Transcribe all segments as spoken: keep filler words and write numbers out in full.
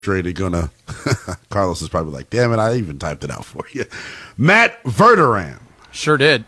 Straight gonna Carlos is probably like, damn it, I even typed it out for you. Matt Verderam. Sure did.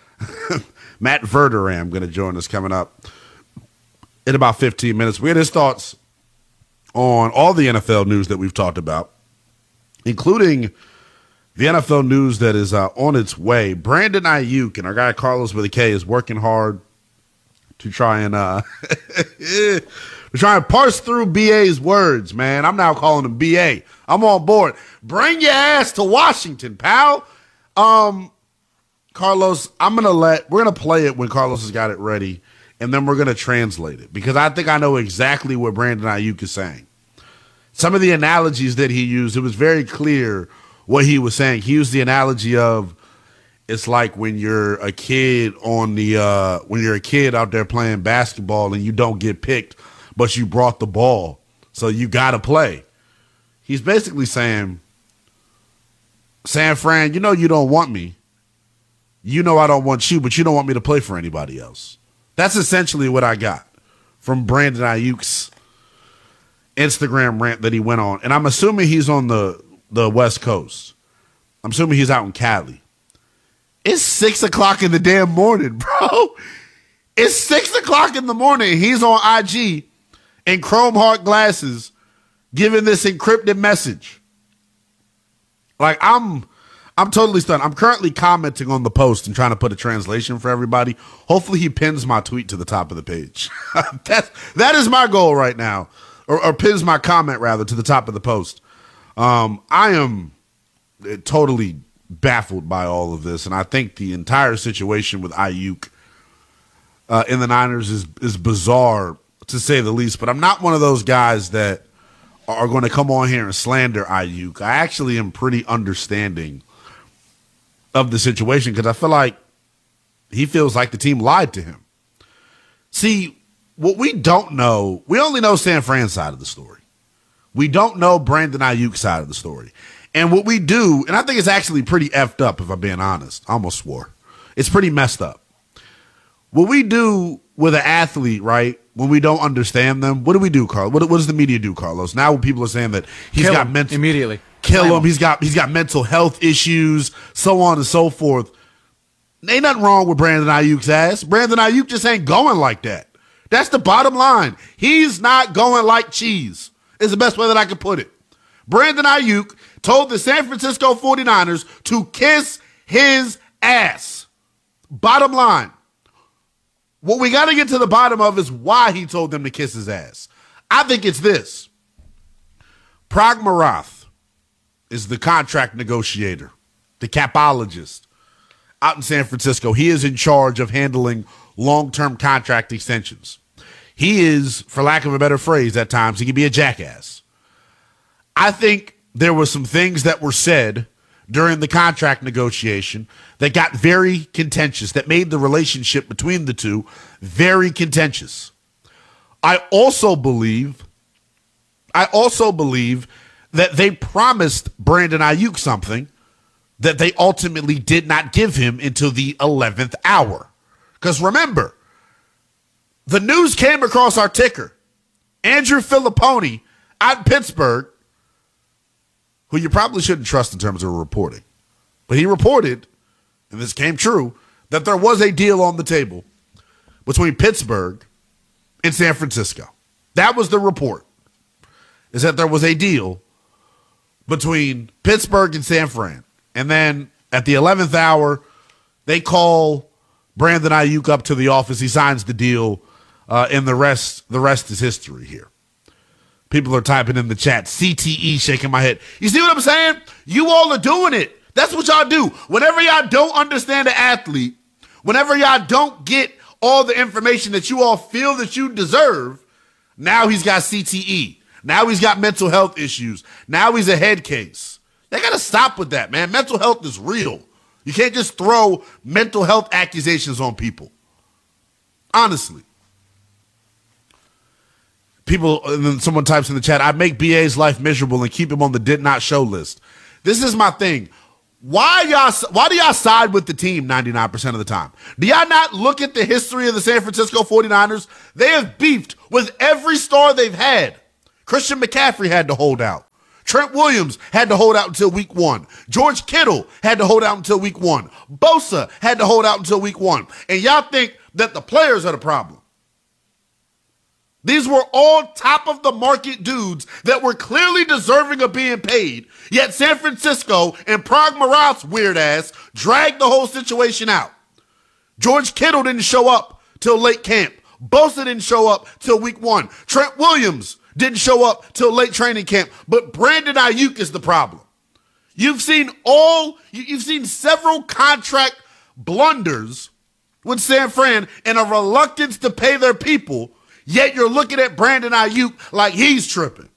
Matt Verderam gonna join us coming up in about fifteen minutes. We had his thoughts on all the N F L news that we've talked about, including the N F L news that is uh, on its way. Brandon Aiyuk and our guy Carlos with a K is working hard to try and uh we're trying to parse through B A's words, man. I'm now calling him B A. I'm on board. Bring your ass to Washington, pal. Um, Carlos, I'm going to let, we're going to play it when Carlos has got it ready, and then we're going to translate it because I think I know exactly what Brandon Aiyuk is saying. Some of the analogies that he used, it was very clear what he was saying. He used the analogy of, it's like when you're a kid on the, uh, when you're a kid out there playing basketball and you don't get picked, but you brought the ball, so you got to play. He's basically saying, San Fran, you know you don't want me. You know I don't want you, but you don't want me to play for anybody else. That's essentially what I got from Brandon Aiyuk's Instagram rant that he went on. And I'm assuming he's on the, the West Coast. I'm assuming he's out in Cali. It's six o'clock in the damn morning, bro. It's six o'clock in the morning. He's on I G in Chrome Heart glasses giving this encrypted message. Like, I'm I'm totally stunned. I'm currently commenting on the post and trying to put a translation for everybody. Hopefully he pins my tweet to the top of the page. That's, that is my goal right now. Or, or pins my comment, rather, to the top of the post. Um, I am totally baffled by all of this, and I think the entire situation with Aiyuk uh, in the Niners is is bizarre, to say the least. But I'm not one of those guys that are going to come on here and slander Aiyuk. I actually am pretty understanding of the situation because I feel like he feels like the team lied to him. See, what we don't know, we only know San Fran's side of the story. We don't know Brandon Aiyuk's side of the story. And what we do, and I think it's actually pretty effed up, if I'm being honest. I almost swore. It's pretty messed up. What we do with an athlete, right, when we don't understand them, what do we do, Carl? What, what does the media do, Carlos? Now when people are saying that he's kill got him mental immediately, kill Slam him, him. he's got he's got mental health issues, so on and so forth. Ain't nothing wrong with Brandon Aiyuk's ass. Brandon Aiyuk just ain't going like that. That's the bottom line. He's not going like cheese, is the best way that I could put it. Brandon Aiyuk told the San Francisco forty-niners to kiss his ass. Bottom line. What we got to get to the bottom of is why he told them to kiss his ass. I think it's this. Prag Marath is the contract negotiator, the capologist out in San Francisco. He is in charge of handling long-term contract extensions. He is, for lack of a better phrase, at times, he can be a jackass. I think there were some things that were said during the contract negotiation that got very contentious, that made the relationship between the two very contentious. I also believe, I also believe that they promised Brandon Aiyuk something that they ultimately did not give him until the eleventh hour. Because remember, the news came across our ticker. Andrew Filipponi out in Pittsburgh, who you probably shouldn't trust in terms of reporting. But he reported, and this came true, that there was a deal on the table between Pittsburgh and San Francisco. That was the report, is that there was a deal between Pittsburgh and San Fran. And then at the eleventh hour, they call Brandon Aiyuk up to the office. He signs the deal, uh, and the rest, the rest is history here. People are typing in the chat, C T E, shaking my head. You see what I'm saying? You all are doing it. That's what y'all do. Whenever y'all don't understand an athlete, whenever y'all don't get all the information that you all feel that you deserve, now he's got C T E. Now he's got mental health issues. Now he's a head case. They got to stop with that, man. Mental health is real. You can't just throw mental health accusations on people. Honestly. People, and then someone types in the chat, I make B A's life miserable and keep him on the did not show list. This is my thing. Why y'all? Why do y'all side with the team ninety-nine percent of the time? Do y'all not look at the history of the San Francisco forty-niners? They have beefed with every star they've had. Christian McCaffrey had to hold out. Trent Williams had to hold out until week one. George Kittle had to hold out until week one. Bosa had to hold out until week one. And y'all think that the players are the problem. These were all top of the market dudes that were clearly deserving of being paid. Yet San Francisco and Prague Marat's weird ass dragged the whole situation out. George Kittle didn't show up till late camp. Bosa didn't show up till week one. Trent Williams didn't show up till late training camp. But Brandon Ayuk is the problem. You've seen all, you've seen several contract blunders with San Fran and a reluctance to pay their people. Yet you're looking at Brandon Ayuk like he's tripping.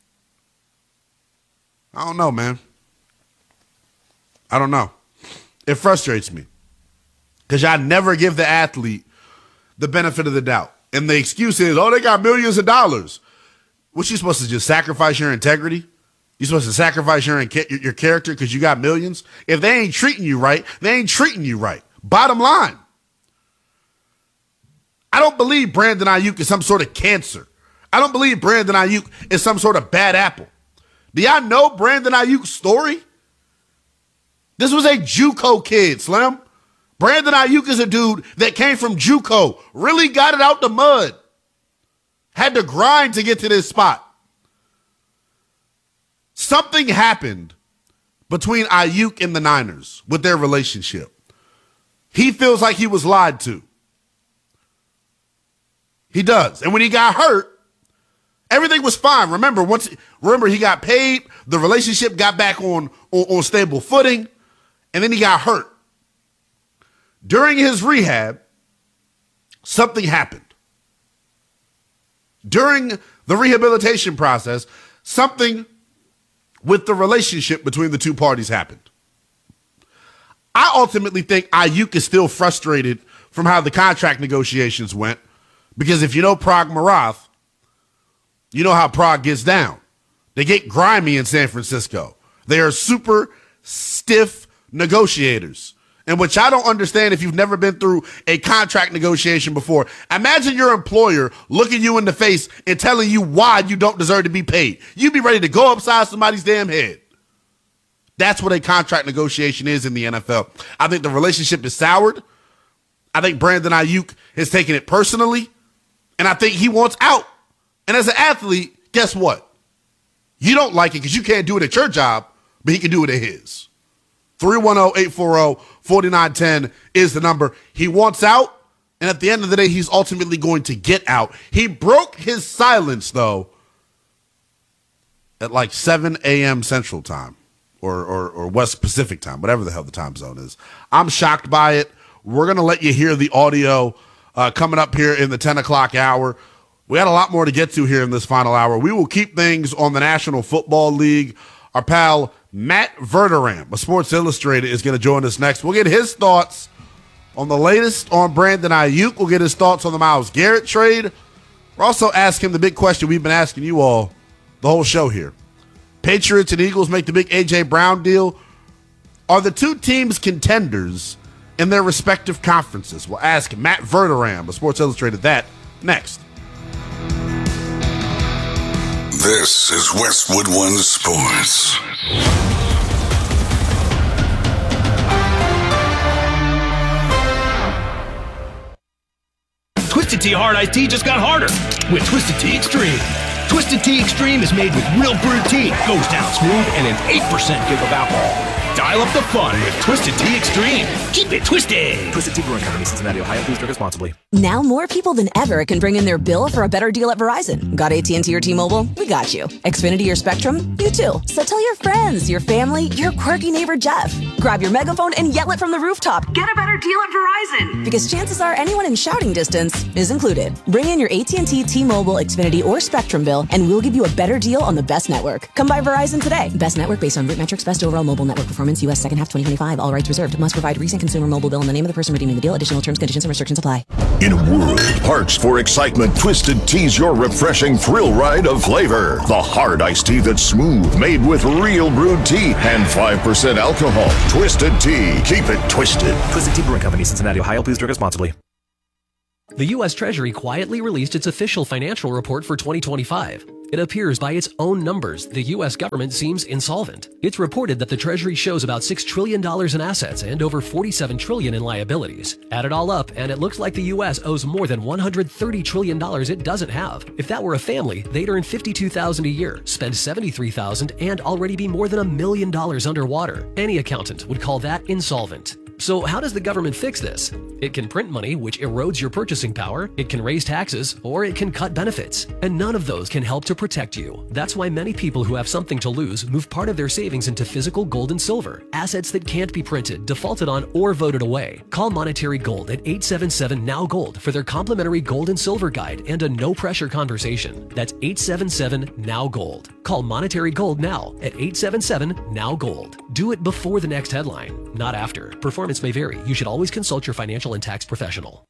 I don't know, man. I don't know. It frustrates me because I never give the athlete the benefit of the doubt. And the excuse is, oh, they got millions of dollars. What, you supposed to just sacrifice your integrity? You supposed to sacrifice your, your character because you got millions? If they ain't treating you right, they ain't treating you right. Bottom line. I don't believe Brandon Ayuk is some sort of cancer. I don't believe Brandon Ayuk is some sort of bad apple. Do y'all know Brandon Ayuk's story? This was a JUCO kid, Slim. Brandon Ayuk is a dude that came from JUCO, really got it out the mud, had to grind to get to this spot. Something happened between Ayuk and the Niners with their relationship. He feels like he was lied to. He does. And when he got hurt, everything was fine. Remember, once remember he got paid, the relationship got back on, on, on stable footing, and then he got hurt. During his rehab, something happened. During the rehabilitation process, something with the relationship between the two parties happened. I ultimately think Ayuk is still frustrated from how the contract negotiations went. Because if you know Prague Marat, you know how Prague gets down. They get grimy in San Francisco. They are super stiff negotiators. And which I don't understand if you've never been through a contract negotiation before. Imagine your employer looking you in the face and telling you why you don't deserve to be paid. You'd be ready to go upside somebody's damn head. That's what a contract negotiation is in the N F L. I think the relationship is soured. I think Brandon Ayuk has taken it personally. And I think he wants out. And as an athlete, guess what? You don't like it because you can't do it at your job, but he can do it at his. three one zero, eight four zero, four nine one zero is the number. He wants out, and at the end of the day, he's ultimately going to get out. He broke his silence, though, at like seven a.m. Central Time or, or, or West Pacific Time, whatever the hell the time zone is. I'm shocked by it. We're going to let you hear the audio Uh, coming up here in the ten o'clock hour. We had a lot more to get to here in this final hour. We will keep things on the National Football League. Our pal Matt Verderame of Sports Illustrated is going to join us next. We'll get his thoughts on the latest on Brandon Ayuk. We'll get his thoughts on the Myles Garrett trade. We'll also ask him the big question we've been asking you all the whole show here. Patriots and Eagles make the big A J. Brown deal. Are the two teams contenders in their respective conferences? We'll ask Matt Verderame of Sports Illustrated that next. This is Westwood One Sports. Twisted Tea Hard Iced Tea just got harder with Twisted Tea Extreme. Twisted Tea Extreme is made with real brewed tea, goes down smooth, and an eight percent give of alcohol. Dial up the fun with Twisted Tea Extreme. Keep it twisted. Twisted Tea Brewing Company, Cincinnati, Ohio. Please drink responsibly. Now more people than ever can bring in their bill for a better deal at Verizon. Got A T and T or T-Mobile? We got you. Xfinity or Spectrum? You too. So tell your friends, your family, your quirky neighbor Jeff. Grab your megaphone and yell it from the rooftop. Get a better deal at Verizon. Because chances are anyone in shouting distance is included. Bring in your A T and T, T-Mobile, Xfinity, or Spectrum bill, and we'll give you a better deal on the best network. Come by Verizon today. Best network based on root metrics, best overall mobile network performance, U S second half twenty twenty-five. All rights reserved. Must provide recent consumer mobile bill and the name of the person redeeming the deal. Additional terms, conditions, and restrictions apply. In a world parched for excitement, Twisted Tea's your refreshing thrill ride of flavor. The hard iced tea that's smooth, made with real brewed tea and five percent alcohol. Twisted Tea. Keep it twisted. Twisted Tea Brewing Company, Cincinnati, Ohio. Please drink responsibly. The U S Treasury quietly released its official financial report for twenty twenty-five. It appears by its own numbers, the U S government seems insolvent. It's reported that the Treasury shows about six trillion dollars in assets and over forty-seven trillion dollars in liabilities. Add it all up, and it looks like the U S owes more than one hundred thirty trillion dollars it doesn't have. If that were a family, they'd earn fifty-two thousand dollars a year, spend seventy-three thousand dollars, and already be more than a million dollars underwater. Any accountant would call that insolvent. So how does the government fix this? It can print money, which erodes your purchasing power, it can raise taxes, or it can cut benefits. And none of those can help to protect you. That's why many people who have something to lose move part of their savings into physical gold and silver, assets that can't be printed, defaulted on, or voted away. Call Monetary Gold at eight seven seven N O W Gold for their complimentary gold and silver guide and a no-pressure conversation. That's eight seven seven N O W Gold. Call Monetary Gold now at eight seven seven N O W Gold. Do it before the next headline, not after. Performance may vary. You should always consult your financial and tax professional.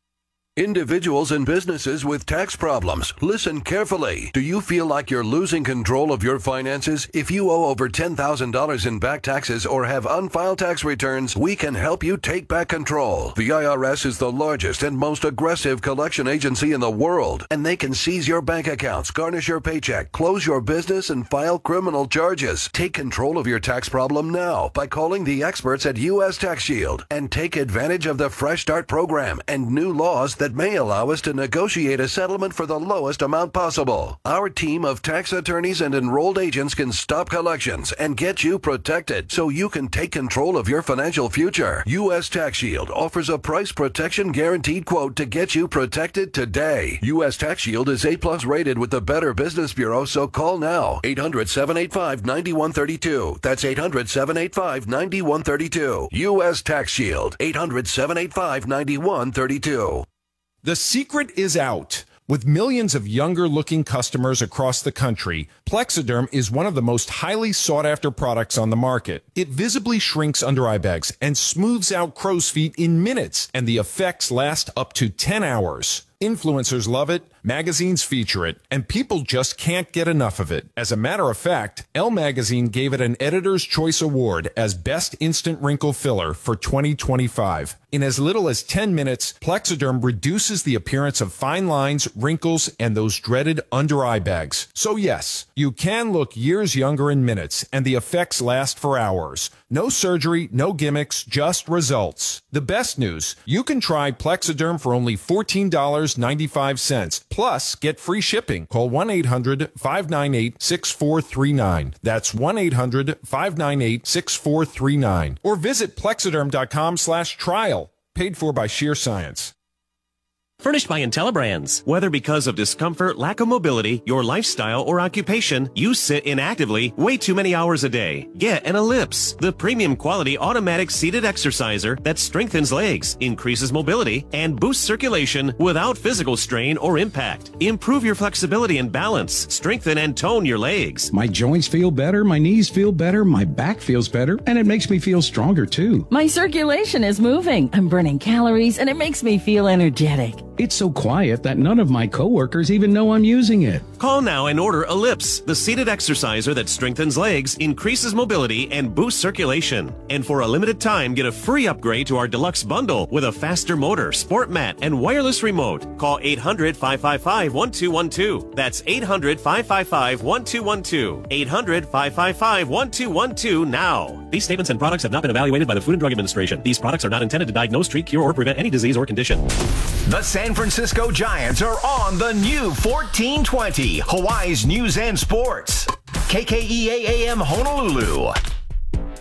Individuals and businesses with tax problems, listen carefully. Do you feel like you're losing control of your finances? If you owe over ten thousand dollars in back taxes or have unfiled tax returns, we can help you take back control. The I R S is the largest and most aggressive collection agency in the world, and they can seize your bank accounts, garnish your paycheck, close your business, and file criminal charges. Take control of your tax problem now by calling the experts at U S Tax Shield and take advantage of the Fresh Start program and new laws that may allow us to negotiate a settlement for the lowest amount possible. Our team of tax attorneys and enrolled agents can stop collections and get you protected so you can take control of your financial future. U S Tax Shield offers a price protection guaranteed quote to get you protected today. U S Tax Shield is A plus rated with the Better Business Bureau, so call now. eight hundred, seven eight five, nine one three two. That's eight hundred, seven eight five, nine one three two. U S Tax Shield. eight hundred, seven eight five, nine one three two. The secret is out. With millions of younger-looking customers across the country, Plexiderm is one of the most highly sought-after products on the market. It visibly shrinks under-eye bags and smooths out crow's feet in minutes, and the effects last up to ten hours. Influencers love it, magazines feature it, and people just can't get enough of it. As a matter of fact, Elle Magazine gave it an Editor's Choice Award as Best Instant Wrinkle Filler for twenty twenty-five. In as little as ten minutes, Plexiderm reduces the appearance of fine lines, wrinkles, and those dreaded under-eye bags. So yes, you can look years younger in minutes, and the effects last for hours. No surgery, no gimmicks, just results. The best news, you can try Plexiderm for only fourteen dollars and ninety-five cents. Plus, get free shipping. Call one eight hundred, five nine eight, six four three nine. That's one eight hundred, five nine eight, six four three nine. Or visit plexiderm.com slash trial. Paid for by Sheer Science. Furnished by IntelliBrands. Whether because of discomfort, lack of mobility, your lifestyle, or occupation, you sit inactively way too many hours a day. Get an Ellipse, the premium quality automatic seated exerciser that strengthens legs, increases mobility, and boosts circulation without physical strain or impact. Improve your flexibility and balance, strengthen and tone your legs. My joints feel better, my knees feel better, my back feels better, and it makes me feel stronger too. My circulation is moving, I'm burning calories, and it makes me feel energetic. It's so quiet that none of my coworkers even know I'm using it. Call now and order Ellipse, the seated exerciser that strengthens legs, increases mobility, and boosts circulation. And for a limited time, get a free upgrade to our deluxe bundle with a faster motor, sport mat, and wireless remote. Call eight hundred, five five five, one two one two. That's eight hundred, five five five, one two one two. eight hundred, five five five, one two one two now. These statements and products have not been evaluated by the Food and Drug Administration. These products are not intended to diagnose, treat, cure, or prevent any disease or condition. The San Francisco Giants are on the new fourteen twenty, Hawaii's News and Sports. K K E A A M Honolulu.